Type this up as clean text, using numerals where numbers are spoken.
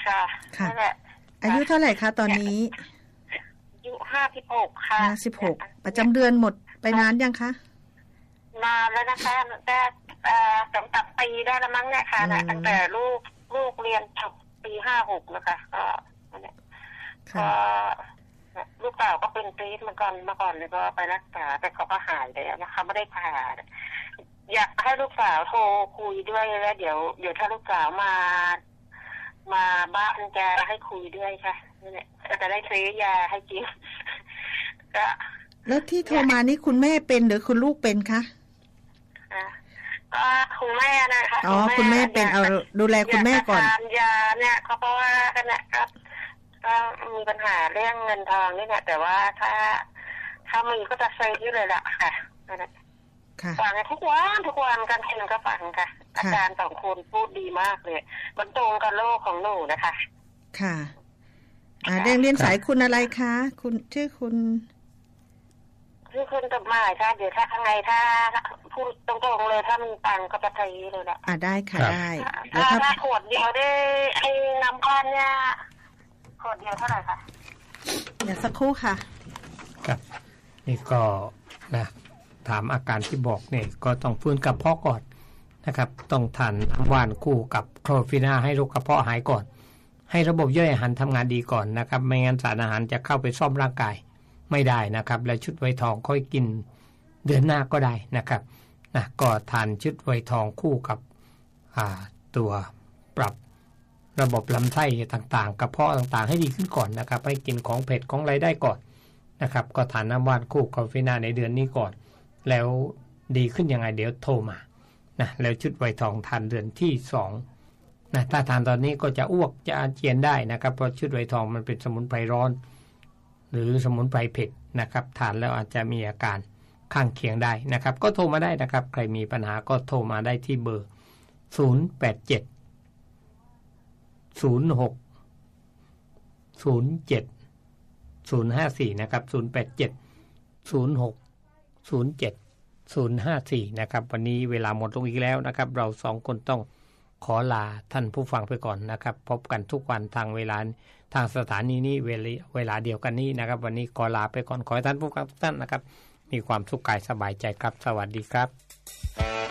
ค่ะนั่นแหละอายุเท่าไหร่คะตอนนี้อายุ56ค่ะ 56ประจำเดือนหมดไปนานยังคะนานแล้วนะคะได้2-3 ปีได้แล้วมั้งเนี่ยค่ะตั้งแต่ลูกเรียนจบปี56แล้วค่ะก็ลูกสาวก็เป็นตีสเมื่อก่อนเลยก็ไปรักษาแต่เขาก็หายแล้วนะคะไม่ได้ผ่าอยากให้ลูกสาวโทรคุยด้วยแล้วเดี๋ยวถ้าลูกสาวมาบ้านจะให้คุยด้วยค่ะนี่แหละจะได้ซื้อยาให้กินก็แล้วที่โทรมานี่คุณแม่เป็นหรือคุณลูกเป็นคะก็คุณแม่นะคะอ๋อคุณแม่เป็นเอาดูแลคุณแม่ก่อนทานยาเนี่ยเพราะว่ากันเนี่ยก็มีปัญหาเรื่องเงินทองนี่แหละแต่ว่าถ้ามีก็จะซื้อเลยล่ะค่ะฟังทุกวันกันเองก็ฟังค่ะอาจารย์2 คนพูดดีมากเลยมันตรงกับโลกของหนูนะคะค่ะเรียนสายคุณอะไรคะคุณชื่อคุณตบหมายค่ะเดี๋ยวถ้าข้างในถ้าพูดตรงๆเลยถ้ามีตังก็จะใช้เลยแหละได้ค่ะได้ถ้าขวดเดียวได้ไอ้น้ำก้อนเนี่ยขวดเดียวเท่าไหร่คะเดี๋ยวสักครู่ค่ะครับนี่ก็นะถามอาการที่บอกเนี่ยก็ต้องฟื้นกระเพาะก่อนนะครับต้องทานน้ำว่านคู่กับโคลอฟินาให้โรคกระเพาะหายก่อนให้ระบบย่อยอาหารทำงานดีก่อนนะครับไม่งั้นสารอาหารจะเข้าไปซ่อมร่างกายไม่ได้นะครับและชุดไวทองค่อยกินเดือนหน้าก็ได้นะครับก็ทานชุดไวทองคู่กับตัวปรับระบบลำไส้ต่างๆกระเพาะต่างๆให้ดีขึ้นก่อนนะครับให้กินของเผ็ดของอะไรได้ก่อนนะครับก็ทานน้ำว่านคู่โคลอฟินาในเดือนนี้ก่อนแล้วดีขึ้นยังไงเดี๋ยวโทรมาแล้วชุดไวทองทานเดือนที่2ถ้าทานตอนนี้ก็จะอ้วกจะอาเจียนได้นะครับเพราะชุดไวทองมันเป็นสมุนไพรร้อนหรือสมุนไพรเผ็ดนะครับทานแล้วอาจจะมีอาการข้างเคียงได้นะครับก็โทรมาได้นะครับใครมีปัญหาก็โทรมาได้ที่เบอร์087 06 07 054นะครับ087 06 07 054นะครับวันนี้เวลาหมดลงอีกแล้วนะครับเรา2 คนต้องขอลาท่านผู้ฟังไปก่อนนะครับพบกันทุกวันทางเวลาทางสถานีนี้เวลาเดียวกันนี้นะครับวันนี้ขอลาไปก่อนขอให้ท่านผู้ฟังทุกท่านนะครับมีความสุขกายสบายใจครับสวัสดีครับ